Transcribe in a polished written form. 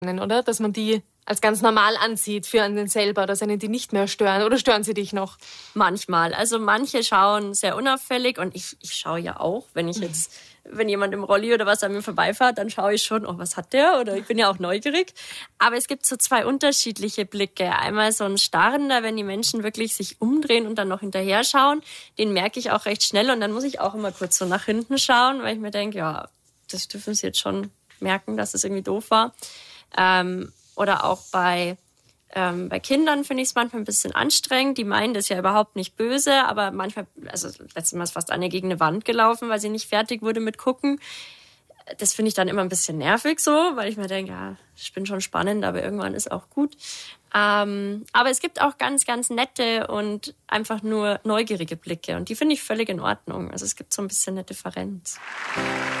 oder? Dass man die als ganz normal ansieht für einen selber, dass einen die nicht mehr stören. Oder stören sie dich noch? Manchmal. Also manche schauen sehr unauffällig und ich schaue ja auch, wenn jemand im Rolli oder was an mir vorbeifährt, dann schaue ich schon, oh, was hat der? Oder ich bin ja auch neugierig. Aber es gibt so zwei unterschiedliche Blicke. Einmal so ein starrender, wenn die Menschen wirklich sich umdrehen und dann noch hinterher schauen. Den merke ich auch recht schnell und dann muss ich auch immer kurz so nach hinten schauen, weil ich mir denke, ja, das dürfen sie jetzt schon merken, dass das irgendwie doof war. Oder auch bei Kindern finde ich es manchmal ein bisschen anstrengend. Die meinen das ja überhaupt nicht böse, aber manchmal, also letztes Mal ist fast eine gegen eine Wand gelaufen, weil sie nicht fertig wurde mit Gucken. Das finde ich dann immer ein bisschen nervig so, weil ich mir denke, ja, ich bin schon spannend, aber irgendwann ist auch gut. Aber es gibt auch ganz, ganz nette und einfach nur neugierige Blicke und die finde ich völlig in Ordnung. Also es gibt so ein bisschen eine Differenz.